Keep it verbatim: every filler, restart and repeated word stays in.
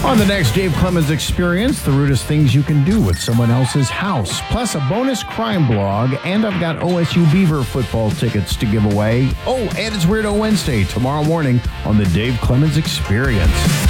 On the next Dave Clemens Experience, the rudest things you can do with someone else's house, plus a bonus crime blog, and I've got O S U Beaver football tickets to give away. Oh, and it's Weirdo Wednesday tomorrow morning on the Dave Clemens Experience.